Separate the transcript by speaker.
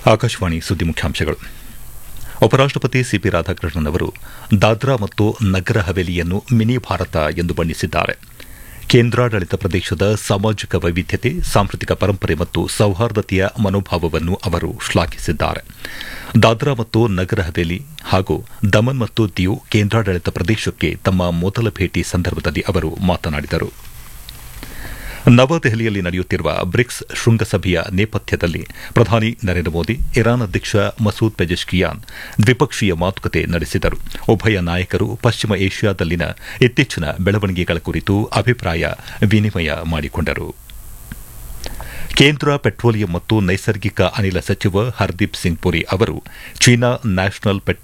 Speaker 1: ಆಕಾಶವಾಣಿ ಸುದ್ದಿ ಮುಖ್ಯಾಂಶಗಳು. ಉಪರಾಷ್ಟಪತಿ ಸಿಪಿ ರಾಧಾಕೃಷ್ಣನ್ ಅವರು ದಾದ್ರಾ ಮತ್ತು ನಗರ ಹವೇಲಿಯನ್ನು ಮಿನಿ ಭಾರತ ಎಂದು ಬಣ್ಣಿಸಿದ್ದಾರೆ. ಕೇಂದ್ರಾಡಳಿತ ಪ್ರದೇಶದ ಸಾಮಾಜಿಕ ವೈವಿಧ್ಯತೆ, ಸಾಂಸ್ಕೃತಿಕ ಪರಂಪರೆ ಮತ್ತು ಸೌಹಾರ್ದತೆಯ ಮನೋಭಾವವನ್ನು ಅವರು ಶ್ಲಾಘಿಸಿದ್ದಾರೆ. ದಾದ್ರಾ ಮತ್ತು ನಗರ ಹವೇಲಿ ಹಾಗೂ ದಮನ್ ಮತ್ತು ದಿಯು ಕೇಂದ್ರಾಡಳಿತ ಪ್ರದೇಶಕ್ಕೆ ತಮ್ಮ ಮೊದಲ ಭೇಟಿ ಸಂದರ್ಭದಲ್ಲಿ ಅವರು ಮಾತನಾಡಿದರು. ನವದೆಹಲಿಯಲ್ಲಿ ನಡೆಯುತ್ತಿರುವ ಬ್ರಿಕ್ಸ್ ಶೃಂಗಸಭೆಯ ನೇಪಥ್ಯದಲ್ಲಿ ಪ್ರಧಾನಿ ನರೇಂದ್ರ ಮೋದಿ, ಇರಾನ್ ಅಧ್ಯಕ್ಷ ಮಸೂದ್ ಪೆಜೆಶ್ಕಿಯಾನ್ ದ್ವಿಪಕ್ಷೀಯ ಮಾತುಕತೆ ನಡೆಸಿದರು. ಉಭಯ ನಾಯಕರು ಪಶ್ಚಿಮ ಏಷ್ಯಾದಲ್ಲಿನ ಇತ್ತೀಚಿನ ಬೆಳವಣಿಗೆಗಳ ಕುರಿತು ಅಭಿಪ್ರಾಯ ವಿನಿಮಯ ಮಾಡಿಕೊಂಡರು. ಕೇಂದ್ರ ಪೆಟ್ರೋಲಿಯಂ ಮತ್ತು ನೈಸರ್ಗಿಕ ಅನಿಲ ಸಚಿವ ಹರ್ದೀಪ್ ಸಿಂಗ್ ಪುರಿ ಅವರು ಚೀನಾ ನ್ಯಾಷನಲ್